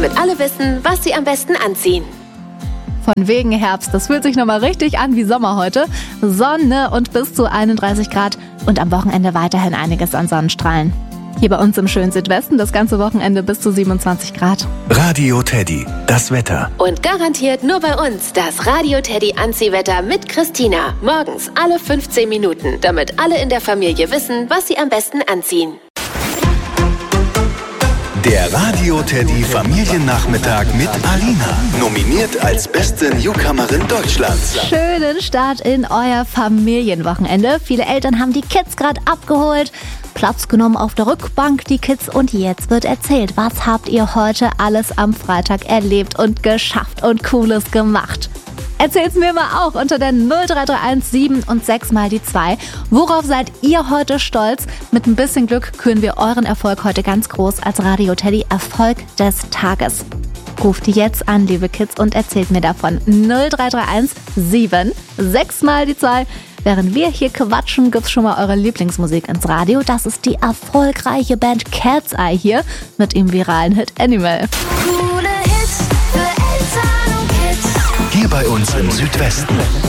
damit alle wissen, was sie am besten anziehen. Von wegen Herbst, das fühlt sich nochmal richtig an wie Sommer heute. Sonne und bis zu 31 Grad und am Wochenende weiterhin einiges an Sonnenstrahlen. Hier bei uns im schönen Südwesten das ganze Wochenende bis zu 27 Grad. Radio Teddy, das Wetter. Und garantiert nur bei uns das Radio Teddy Anziehwetter mit Christina. Morgens alle 15 Minuten, damit alle in der Familie wissen, was sie am besten anziehen. Der Radio Teddy Familiennachmittag mit Alina. Nominiert als beste Newcomerin Deutschlands. Schönen Start in euer Familienwochenende. Viele Eltern haben die Kids gerade abgeholt, Platz genommen auf der Rückbank, die Kids. Und jetzt wird erzählt, was habt ihr heute alles am Freitag erlebt und geschafft und Cooles gemacht? Erzählt's mir mal auch unter der 0331 7 und 6 mal die 2. Worauf seid ihr heute stolz? Mit ein bisschen Glück küren wir euren Erfolg heute ganz groß als Radio Teddy Erfolg des Tages. Ruft jetzt an, liebe Kids, und erzählt mir davon. 0331 7 6 mal die 2. Während wir hier quatschen, gibt's schon mal eure Lieblingsmusik ins Radio. Das ist die erfolgreiche Band Cat's Eye hier mit dem viralen Hit Animal. Coole Hits für Eltern und Kids. Hier bei uns im Südwesten.